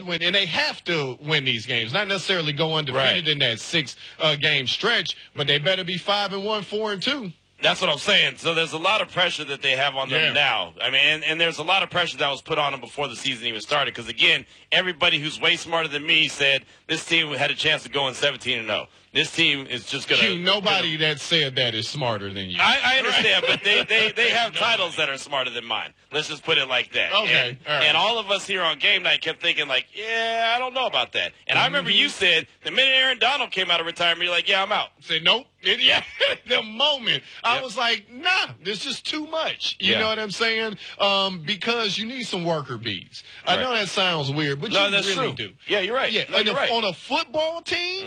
win, and they have to win these games. Not necessarily go undefeated in that 6-game stretch, but they better be 5-1, 4-2. That's what I'm saying. So there's a lot of pressure that they have on them now. I mean, and there's a lot of pressure that was put on them before the season even started. Because, again, everybody who's way smarter than me said this team had a chance of going 17-0. This team is just going to – Nobody that said that is smarter than you. I understand, but they have titles that are smarter than mine. Let's just put it like that. Okay. And all of us here on game night kept thinking, like, yeah, I don't know about that. And I remember you said the minute Aaron Donald came out of retirement, you're like, yeah, I'm out. I said, nope. Yeah, the moment. I was like, nah, there's just too much. You know what I'm saying? Because you need some worker bees. I know that sounds weird, but you really do. Yeah, you're right. Yeah, you're right. On a football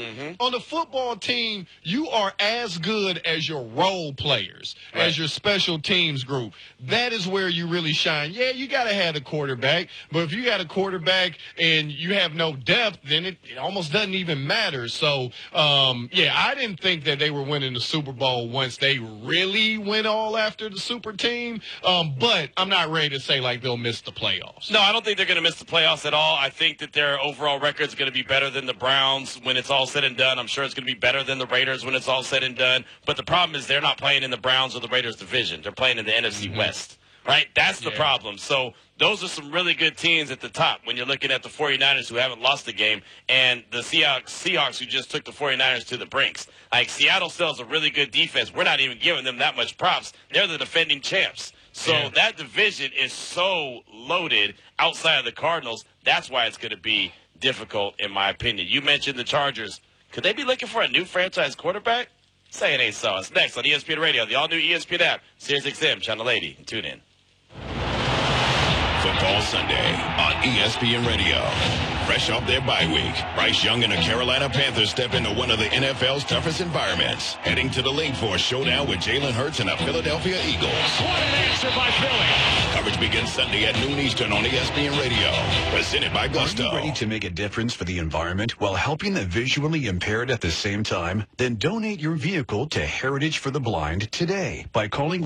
team, you are as good as your role players, as your special teams group. That is where you really shine. Yeah, you got to have a quarterback, but if you got a quarterback and you have no depth, then it almost doesn't even matter. So, I didn't think that they were winning the Super Bowl once they really went all after the super team. But I'm not ready to say like they'll miss the playoffs. No, I don't think they're going to miss the playoffs at all. I think that their overall record is going to be better than the Browns when it's all said and done. I'm sure it's going to be better than the Raiders when it's all said and done. But the problem is they're not playing in the Browns or the Raiders division. They're playing in the NFC West. Right? That's the problem. So those are some really good teams at the top when you're looking at the 49ers who haven't lost a game and the Seahawks who just took the 49ers to the brinks. Like, Seattle still has a really good defense. We're not even giving them that much props. They're the defending champs. So that division is so loaded outside of the Cardinals. That's why it's going to be difficult, in my opinion. You mentioned the Chargers. Could they be looking for a new franchise quarterback? Say it ain't so. It's next on ESPN Radio, the all-new ESPN app, SiriusXM, Channel 80. Tune in. Football Sunday on ESPN Radio. Fresh off their bye week, Bryce Young and the Carolina Panthers step into one of the NFL's toughest environments, heading to the Lake Forest showdown with Jalen Hurts and the Philadelphia Eagles. What an answer by Philly. Coverage begins Sunday at noon Eastern on ESPN Radio. Presented by Gusto. Are you ready to make a difference for the environment while helping the visually impaired at the same time? Then donate your vehicle to Heritage for the Blind today by calling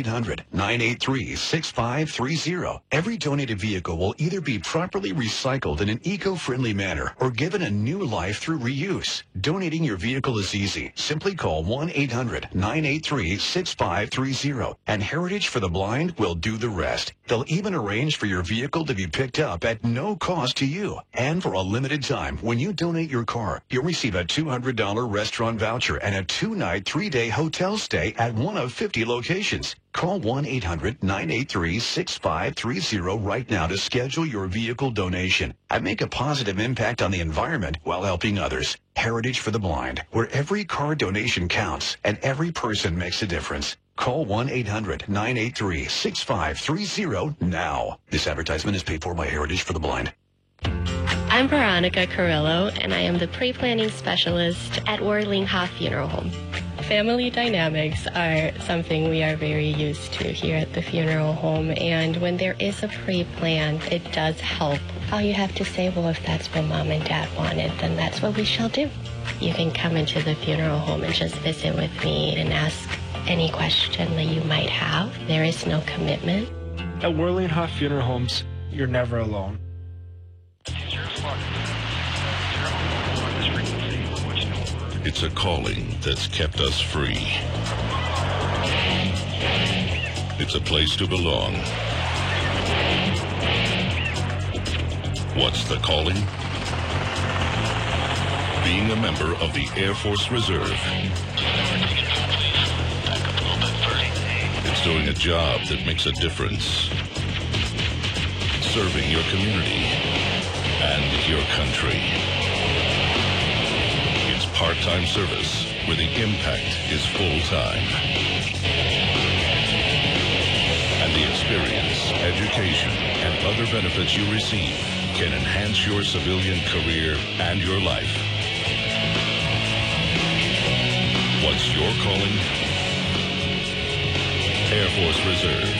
1-800-983-6530. Every donated vehicle will either be properly recycled in an eco-friendly manner or given a new life through reuse. Donating your vehicle is easy. Simply call 1-800-983-6530 and Heritage for the Blind will do the rest. They'll even arrange for your vehicle to be picked up at no cost to you. And for a limited time, when you donate your car, you'll receive a $200 restaurant voucher and a 2-night, 3-day hotel stay at one of 50 locations. Call 1-800-983-6530 right now to schedule your vehicle donation and make a positive impact on the environment while helping others. Heritage for the Blind, where every car donation counts and every person makes a difference. Call 1-800-983-6530 now. This advertisement is paid for by Heritage for the Blind. I'm Veronica Carrillo, and I am the pre-planning specialist at Orling Hoff Funeral Home. Family dynamics are something we are very used to here at the funeral home, and when there is a pre-plan, it does help. All you have to say, well, if that's what Mom and Dad wanted, then that's what we shall do. You can come into the funeral home and just visit with me and ask any question that you might have. There is no commitment. At Worley and Hoff Funeral Homes, you're never alone. It's a calling that's kept us free. It's a place to belong. What's the calling? Being a member of the Air Force Reserve. It's doing a job that makes a difference. Serving your community and your country. It's part-time service where the impact is full-time. And the experience, education, and other benefits you receive can enhance your civilian career and your life. What's your calling? Air Force Reserve.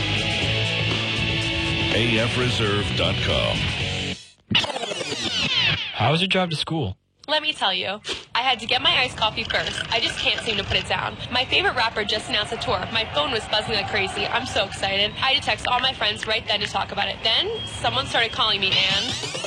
AFReserve.com. How was your job to school? Let me tell you, I had to get my iced coffee first. I just can't seem to put it down. My favorite rapper just announced a tour. My phone was buzzing like crazy. I'm so excited. I had to text all my friends right then to talk about it. Then someone started calling me, and